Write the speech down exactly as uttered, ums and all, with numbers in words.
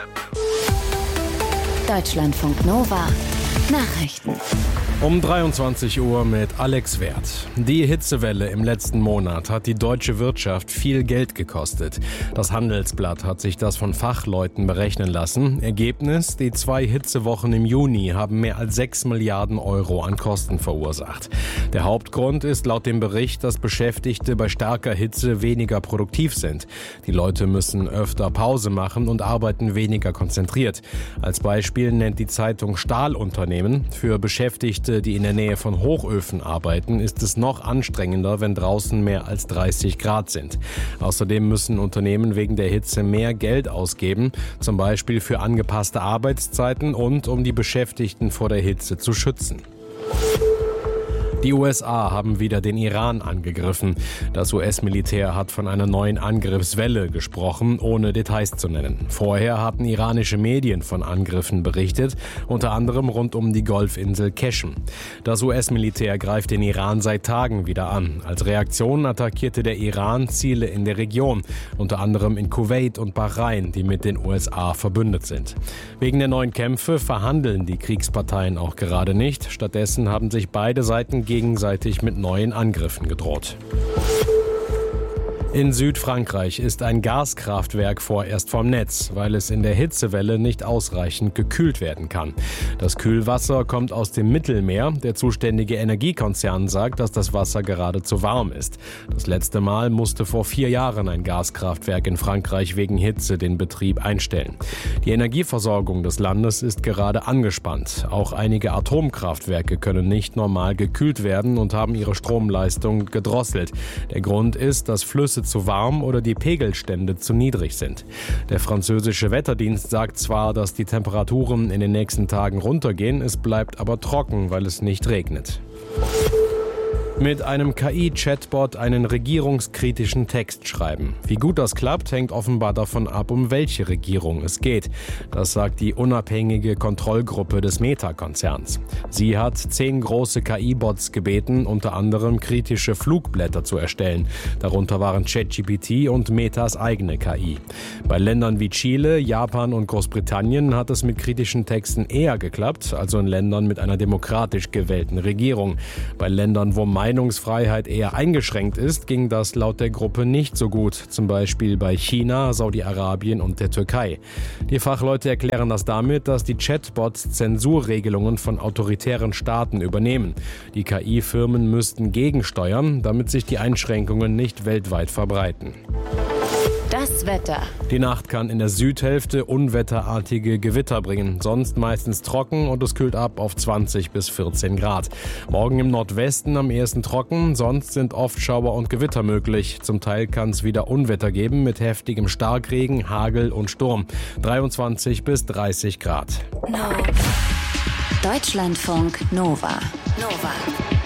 Deutschlandfunk Nova Nachrichten. Um dreiundzwanzig Uhr mit Alex Werth. Die Hitzewelle im letzten Monat hat die deutsche Wirtschaft viel Geld gekostet. Das Handelsblatt hat sich das von Fachleuten berechnen lassen. Ergebnis: Die zwei Hitzewochen im Juni haben mehr als sechs Milliarden Euro an Kosten verursacht. Der Hauptgrund ist laut dem Bericht, dass Beschäftigte bei starker Hitze weniger produktiv sind. Die Leute müssen öfter Pause machen und arbeiten weniger konzentriert. Als Beispiel nennt die Zeitung Stahlunternehmen. Für Beschäftigte, die in der Nähe von Hochöfen arbeiten, ist es noch anstrengender, wenn draußen mehr als dreißig Grad sind. Außerdem müssen Unternehmen wegen der Hitze mehr Geld ausgeben, zum Beispiel für angepasste Arbeitszeiten und um die Beschäftigten vor der Hitze zu schützen. Die U S A haben wieder den Iran angegriffen. Das U S-Militär hat von einer neuen Angriffswelle gesprochen, ohne Details zu nennen. Vorher hatten iranische Medien von Angriffen berichtet, unter anderem rund um die Golfinsel Qeshm. Das U S-Militär greift den Iran seit Tagen wieder an. Als Reaktion attackierte der Iran Ziele in der Region, unter anderem in Kuwait und Bahrain, die mit den U S A verbündet sind. Wegen der neuen Kämpfe verhandeln die Kriegsparteien auch gerade nicht. Stattdessen haben sich beide Seiten gegenseitig mit neuen Angriffen gedroht. In Südfrankreich ist ein Gaskraftwerk vorerst vom Netz, weil es in der Hitzewelle nicht ausreichend gekühlt werden kann. Das Kühlwasser kommt aus dem Mittelmeer. Der zuständige Energiekonzern sagt, dass das Wasser gerade zu warm ist. Das letzte Mal musste vor vier Jahren ein Gaskraftwerk in Frankreich wegen Hitze den Betrieb einstellen. Die Energieversorgung des Landes ist gerade angespannt. Auch einige Atomkraftwerke können nicht normal gekühlt werden und haben ihre Stromleistung gedrosselt. Der Grund ist, dass Flüsse zu warm oder die Pegelstände zu niedrig sind. Der französische Wetterdienst sagt zwar, dass die Temperaturen in den nächsten Tagen runtergehen, es bleibt aber trocken, weil es nicht regnet. Mit einem K I-Chatbot einen regierungskritischen Text schreiben. Wie gut das klappt, hängt offenbar davon ab, um welche Regierung es geht. Das sagt die unabhängige Kontrollgruppe des Meta-Konzerns. Sie hat zehn große K I-Bots gebeten, unter anderem kritische Flugblätter zu erstellen. Darunter waren ChatGPT und Metas eigene K I. Bei Ländern wie Chile, Japan und Großbritannien hat es mit kritischen Texten eher geklappt, also in Ländern mit einer demokratisch gewählten Regierung. Bei Ländern, wo Meinungsfreiheit eher eingeschränkt ist, ging das laut der Gruppe nicht so gut, zum Beispiel bei China, Saudi-Arabien und der Türkei. Die Fachleute erklären das damit, dass die Chatbots Zensurregelungen von autoritären Staaten übernehmen. Die K I-Firmen müssten gegensteuern, damit sich die Einschränkungen nicht weltweit verbreiten. Das Wetter. Die Nacht kann in der Südhälfte unwetterartige Gewitter bringen, sonst meistens trocken und es kühlt ab auf zwanzig bis vierzehn Grad. Morgen im Nordwesten am ehesten trocken, sonst sind oft Schauer und Gewitter möglich. Zum Teil kann es wieder Unwetter geben mit heftigem Starkregen, Hagel und Sturm. dreiundzwanzig bis dreißig Grad. No. Deutschlandfunk Nova. Nova.